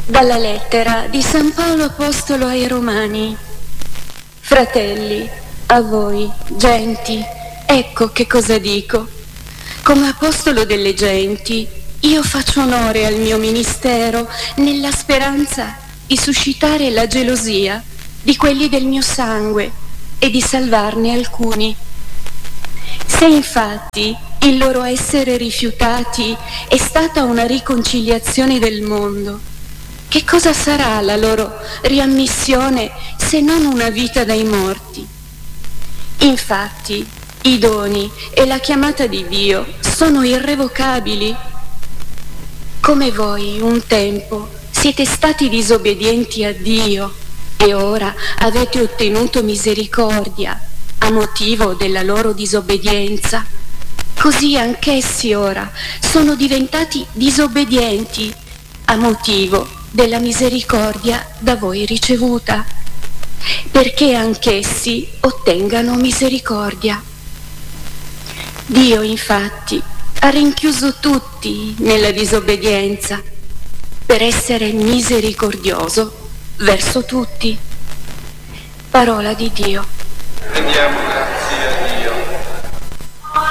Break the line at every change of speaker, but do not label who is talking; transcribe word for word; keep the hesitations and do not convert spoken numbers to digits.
Dalla lettera di San Paolo Apostolo ai Romani. Fratelli, a voi, genti, ecco che cosa dico. Come apostolo delle genti, io faccio onore al mio ministero nella speranza di suscitare la gelosia di quelli del mio sangue e di salvarne alcuni. Se infatti il loro essere rifiutati è stata una riconciliazione del mondo, che cosa sarà la loro riammissione se non una vita dai morti? Infatti, i doni e la chiamata di Dio sono irrevocabili. Come voi, un tempo, siete stati disobbedienti a Dio e ora avete ottenuto misericordia a motivo della loro disobbedienza, così anch'essi ora sono diventati disobbedienti a motivo della misericordia da voi ricevuta, perché anch'essi ottengano misericordia. Dio, infatti, ha rinchiuso tutti nella disobbedienza per essere misericordioso verso tutti. Parola di Dio.
Prendiamo.